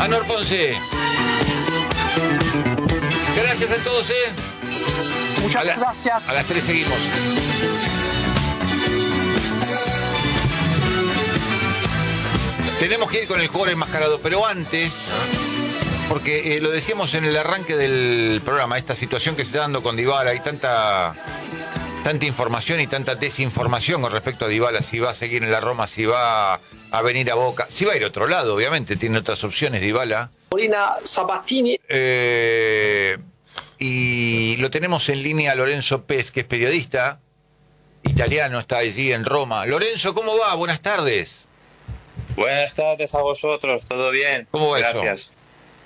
Anor Ponce. Gracias a todos, Muchas gracias. A las 3 seguimos. Tenemos que ir con el jugador enmascarado, pero antes, porque lo decíamos en el arranque del programa, esta situación que se está dando con Dybala, hay tanta información y tanta desinformación con respecto a Dybala, si va a seguir en la Roma, si va a venir a Boca, si va a ir a otro lado, obviamente, tiene otras opciones Dybala. Paulina Sabatini. Y lo tenemos en línea a Lorenzo Pes, que es periodista italiano, está allí en Roma. Lorenzo, ¿cómo va? Buenas tardes. Buenas tardes a vosotros, ¿todo bien? ¿Cómo va Gracias. eso?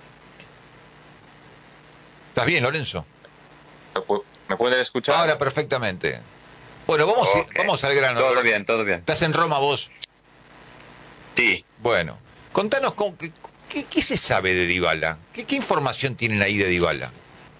¿Estás bien, Lorenzo? ¿Me pueden escuchar? Ahora perfectamente. Bueno, vamos al grano. Todo bien, todo bien. ¿Estás en Roma vos? Sí. Bueno, contanos ¿qué se sabe de Dybala? ¿Qué información tienen ahí de Dybala?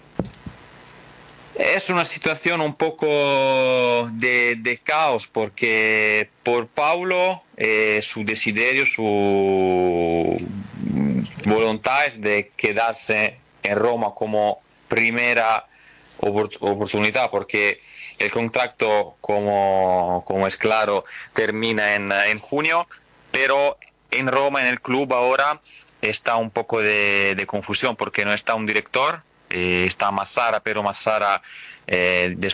Es una situación un poco de caos porque por Paulo su desiderio, su voluntad es de quedarse en Roma como primera oportunidad porque el contrato, como es claro, termina en junio, pero en Roma, en el club ahora, está un poco de confusión porque no está un director. Está Massara, pero Massara después